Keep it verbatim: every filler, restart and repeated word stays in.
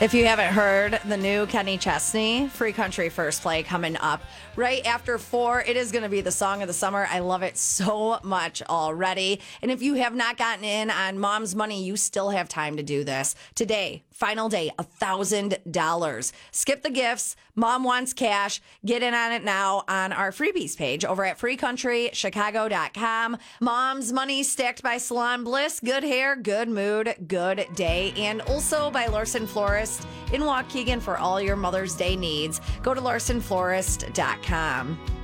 If you haven't heard, the new Kenny Chesney, Free Country First Play, coming up right after four. It is going to be the song of the summer. I love it so much already. And if you have not gotten in on Mom's Money, you still have time to do this. Today, final day, one thousand dollars. Skip the gifts. Mom wants cash. Get in on it now on our freebies page over at free country chicago dot com. Mom's Money stacked by Salon Bliss. Good hair, good mood, good day. And also by Larson Florist in Waukegan for all your Mother's Day needs. Go to larson florist dot com.